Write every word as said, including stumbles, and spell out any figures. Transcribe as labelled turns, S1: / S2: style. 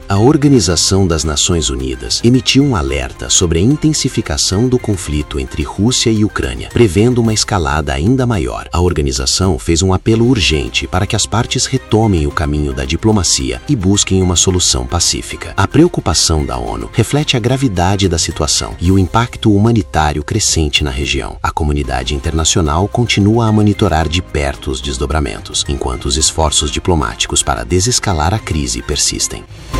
S1: A Organização das Nações Unidas emitiu um alerta sobre a intensificação do conflito entre Rússia e Ucrânia, prevendo uma escalada ainda maior. A organização fez um apelo urgente para que as partes retomem o caminho da diplomacia e busquem uma solução pacífica. A preocupação da ONU reflete a gravidade da situação e o impacto humanitário crescente na região. A comunidade internacional continua a monitorar de perto os desdobramentos, enquanto os esforços diplomáticos para desescalar a crise persistem.